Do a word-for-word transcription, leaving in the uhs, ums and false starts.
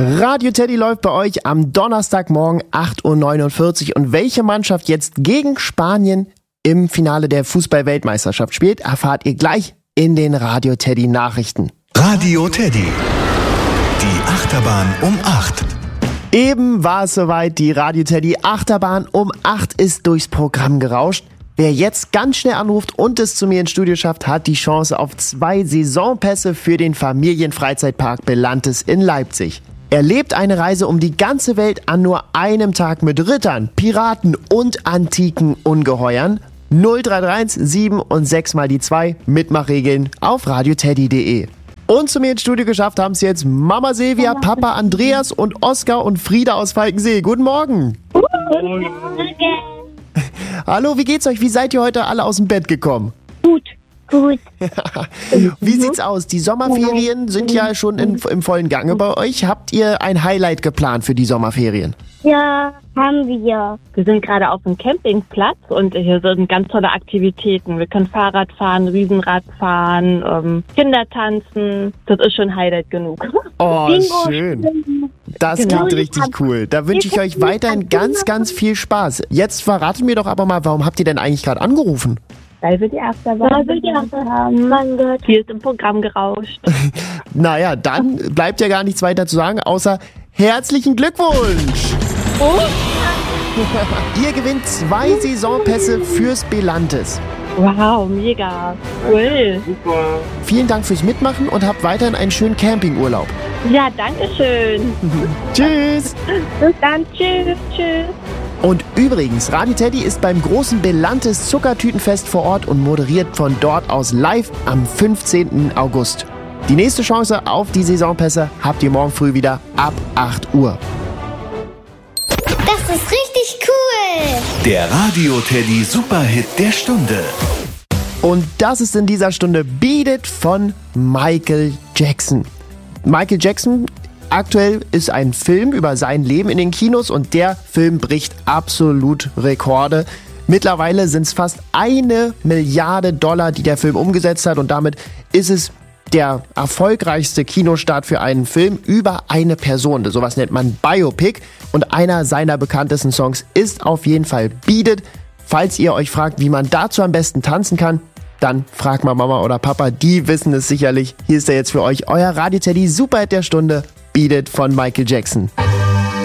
Radio Teddy läuft bei euch am Donnerstagmorgen acht Uhr neunundvierzig. Und welche Mannschaft jetzt gegen Spanien im Finale der Fußball-Weltmeisterschaft spielt, erfahrt ihr gleich in den Radio Teddy Nachrichten. Radio Teddy. Die Achterbahn um acht. Eben war es soweit, die Radio Teddy Achterbahn um acht ist durchs Programm gerauscht. Wer jetzt ganz schnell anruft und es zu mir ins Studio schafft, hat die Chance auf zwei Saisonpässe für den Familienfreizeitpark Belantes in Leipzig. Erlebt eine Reise um die ganze Welt an nur einem Tag mit Rittern, Piraten und antiken Ungeheuern. null drei drei eins sieben und sechs mal die zwei. Mitmachregeln auf radioteddy punkt de. Und zu mir ins Studio geschafft haben es jetzt Mama Silvia, Papa Andreas und Oskar und Frieda aus Falkensee. Guten Morgen. Guten Morgen. Hallo, wie geht's euch? Wie seid ihr heute alle aus dem Bett gekommen? Gut. Gut. Wie sieht's aus? Die Sommerferien sind ja schon in, im vollen Gange bei euch. Habt ihr ein Highlight geplant für die Sommerferien? Ja, haben wir. Wir sind gerade auf dem Campingplatz und hier sind ganz tolle Aktivitäten. Wir können Fahrrad fahren, Riesenrad fahren, ähm, Kinder tanzen. Das ist schon Highlight genug. Oh, Bingo schön. spielen. Das Genau. klingt richtig cool. Da wünsche ich euch weiterhin ganz, ganz viel Spaß. Jetzt verratet mir doch aber mal, warum habt ihr denn eigentlich gerade angerufen? Weil wir die Achterbahn Weil wir die Achterbahn haben. Mein Gott. Hier ist im Programm gerauscht. Naja, dann bleibt ja gar nichts weiter zu sagen, außer herzlichen Glückwunsch! Oh. Ihr gewinnt zwei Saisonpässe fürs Belantes. Wow, mega. Cool. Vielen Dank fürs Mitmachen und habt weiterhin einen schönen Campingurlaub. Ja, danke schön. Tschüss! Bis dann. Tschüss. Tschüss. Und übrigens, Radio Teddy ist beim großen Belantes Zuckertütenfest vor Ort und moderiert von dort aus live am fünfzehnten August. Die nächste Chance auf die Saisonpässe habt ihr morgen früh wieder ab acht Uhr. Das ist richtig cool. Der Radio Teddy Superhit der Stunde. Und das ist in dieser Stunde Beat It von Michael Jackson. Michael Jackson aktuell ist ein Film über sein Leben in den Kinos und der Film bricht absolut Rekorde. Mittlerweile sind es fast eine Milliarde Dollar, die der Film umgesetzt hat und damit ist es der erfolgreichste Kinostart für einen Film über eine Person. Sowas nennt man Biopic und einer seiner bekanntesten Songs ist auf jeden Fall Beat It. Falls ihr euch fragt, wie man dazu am besten tanzen kann, dann fragt mal Mama oder Papa, die wissen es sicherlich. Hier ist er jetzt für euch, euer Radio Teddy Superhit der Stunde, Beat It von Michael Jackson.